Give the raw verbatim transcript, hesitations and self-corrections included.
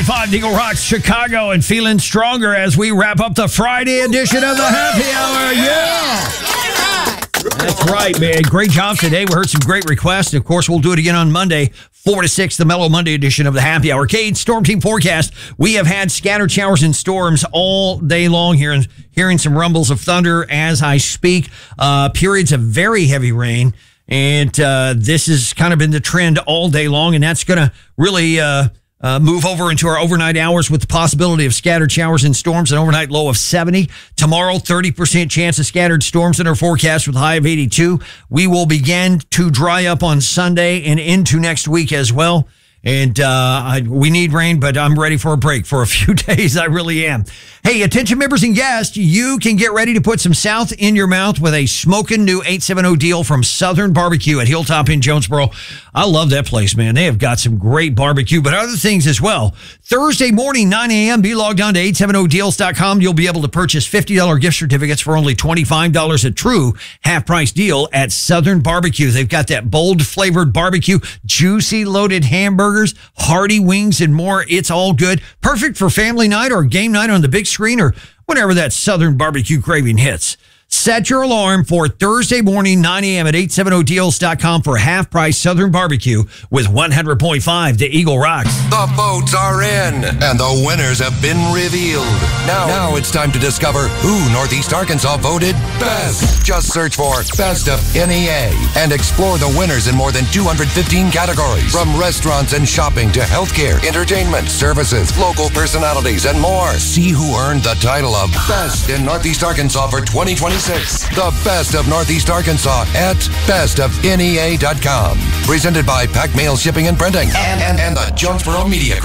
five, Eagle Rock, Chicago, and feeling stronger as we wrap up the Friday edition of the Happy Hour. Yeah! That's right, man. Great job today. We heard some great requests. Of course, we'll do it again on Monday, four to six, the Mellow Monday edition of the Happy Hour. Cade, Storm Team Forecast. We have had scattered showers and storms all day long here, and hearing some rumbles of thunder as I speak. Uh, periods of very heavy rain. And uh, this has kind of been the trend all day long, and that's going to really uh, uh, move over into our overnight hours with the possibility of scattered showers and storms, an overnight low of seventy. Tomorrow, thirty percent chance of scattered storms in our forecast with a high of eighty-two. We will begin to dry up on Sunday and into next week as well. And uh, I, we need rain, but I'm ready for a break for a few days. I really am. Hey, attention members and guests, you can get ready to put some South in your mouth with a smoking new eight seventy deal from Southern Barbecue at Hilltop in Jonesboro. I love that place, man. They have got some great barbecue, but other things as well. Thursday morning, nine a.m., be logged on to eight seventy deals dot com. You'll be able to purchase fifty dollars gift certificates for only twenty-five dollars, a true half-price deal at Southern Barbecue. They've got that bold flavored barbecue, juicy loaded hamburgers, hearty wings, and more. It's all good. Perfect for family night or game night on the big screen or whenever that Southern barbecue craving hits. Set your alarm for Thursday morning, nine a.m. at eight seventy deals dot com for half-price Southern Barbecue with one hundred point five to Eagle Rocks. The votes are in, and the winners have been revealed. Now, now it's time to discover who Northeast Arkansas voted best. Just search for Best of N E A and explore the winners in more than two hundred fifteen categories, from restaurants and shopping to healthcare, entertainment, services, local personalities, and more. See who earned the title of Best in Northeast Arkansas for twenty twenty-six. The Best of Northeast Arkansas at best of N E A dot com. Presented by Pack Mail Shipping and Printing and, and, and the Jonesboro Media Group.